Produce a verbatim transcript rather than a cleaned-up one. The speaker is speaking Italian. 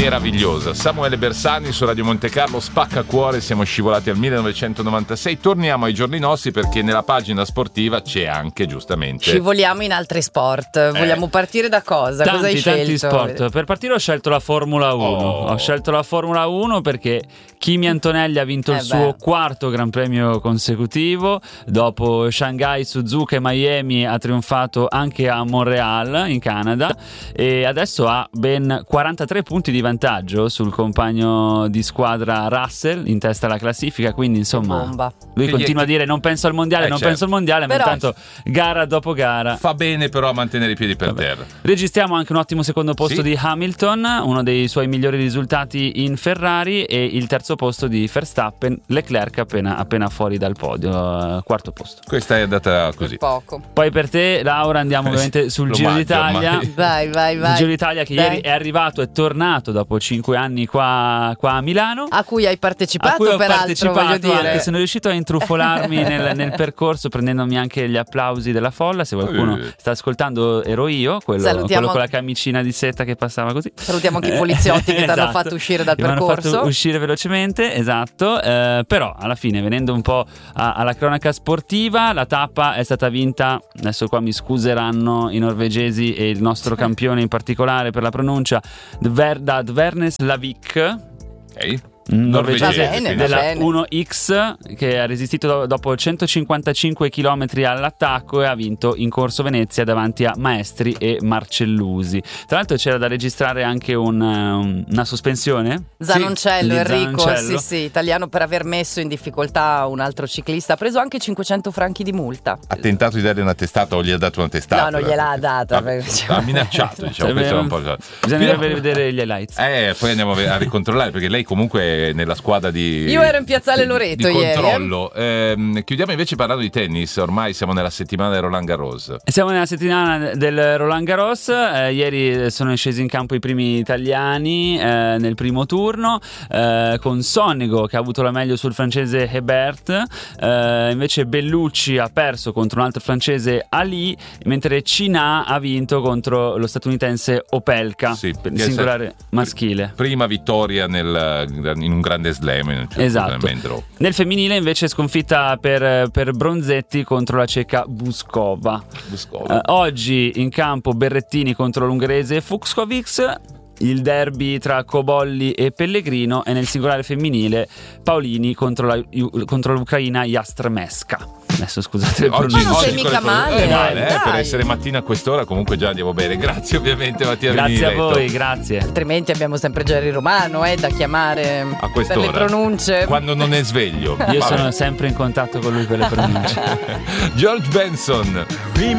meravigliosa. Samuele Bersani su Radio Monte Carlo, spacca cuore, siamo scivolati al millenovecentonovantasei. Torniamo ai giorni nostri perché nella pagina sportiva c'è anche, giustamente, scivoliamo in altri sport. eh. Vogliamo partire da cosa? Tanti, cosa hai tanti scelto? sport. Per partire ho scelto la Formula uno. Oh. Ho scelto la Formula uno perché Kimi Antonelli ha vinto Eh il beh. suo quarto Gran Premio consecutivo. Dopo Shanghai, Suzuka e Miami ha trionfato anche a Montreal in Canada e adesso ha ben quarantatré punti di vantaggio sul compagno di squadra Russell in testa alla classifica, quindi insomma Bomba. lui Quindi continua è- a dire non penso al mondiale, Eh, non certo. penso al mondiale, Però- ma intanto gara dopo gara fa bene però a mantenere i piedi per terra. registriamo anche un ottimo secondo posto Sì. di Hamilton, uno dei suoi migliori risultati in Ferrari, e il terzo posto di Verstappen, Leclerc appena, appena fuori dal podio, eh, quarto posto. Questa è andata così. Poco. Poi per te, Laura, andiamo ovviamente sul Lo Giro mangio d'Italia. ormai. Vai, vai, vai. Il Giro d'Italia che Dai. ieri è arrivato, è tornato dopo cinque anni qua, qua a Milano. A cui hai partecipato, a cui ho peraltro, partecipato, voglio dire. anche sono riuscito a intrufolarmi nel, nel percorso, prendendomi anche gli applausi della folla. Se qualcuno Eh. sta ascoltando, ero io, quello, Salutiamo- quello con la camicina di seta che passava così. Salutiamo anche i poliziotti che ti hanno Esatto. fatto uscire dal Che mi hanno percorso. fatto uscire velocemente, esatto. Eh, però alla fine, venendo un po' a- alla cronaca sportiva, la tappa è stata vinta, adesso qua mi scuseranno i norvegesi e il nostro campione in particolare per la pronuncia, Dver- da Dvernes Lavik, Ok. norvegese Va bene, quindi. va della bene. uno X, che ha resistito do- dopo centocinquantacinque chilometri all'attacco e ha vinto in Corso Venezia davanti a Maestri e Marcellusi. Tra l'altro c'era da registrare anche un, um, una sospensione. Zanoncello, Sì, Enrico, Zanoncello. sì, sì, italiano, per aver messo in difficoltà un altro ciclista. Ha preso anche cinquecento franchi di multa. Ha tentato di dare una testata o gli ha dato una testata? No, non gliel'ha data. Vabbè, perché- ha minacciato, diciamo. Cioè, questo era un po'... Bisognerebbe vedere gli highlights. Eh, poi andiamo a ve- a ricontrollare perché lei comunque è nella squadra di Io ero in Piazzale di- Loreto di ieri, eh. controllo. Ehm, chiudiamo invece parlando di tennis. Ormai siamo nella settimana del Roland Garros. Siamo nella settimana del Roland Garros. Eh, ieri sono scesi in campo i primi italiani eh, nel primo turno, eh, con Sonnego che ha avuto la meglio sul francese Hebert, eh, invece Bellucci ha perso contro un altro francese, Ali, mentre Cina ha vinto contro lo statunitense Opelka, Sì, per il che è singolare stato- maschile. Prima vittoria nel, in un grande slam. In un certo Esatto. momento. Nel femminile invece sconfitta per, per Bronzetti contro la ceca Buskova. Buscova. Eh, oggi in campo Berrettini contro l'ungherese Fuchskovics, il derby tra Cobolli e Pellegrino, e nel singolare femminile Paolini contro, la, contro l'Ucraina Jastremska. Adesso scusate le Oggi, Ma non pronunce. sei oggi mica con le- male, eh, male, eh, dai. per essere mattina a quest'ora comunque già andiamo bene. Grazie ovviamente Mattia Grazie a Viniletto. voi, grazie. Altrimenti abbiamo sempre Jerry Romano eh, da chiamare A per quest'ora le pronunce. quando non è sveglio. Io Vabbè. sono sempre in contatto con lui per le pronunce. George Benson.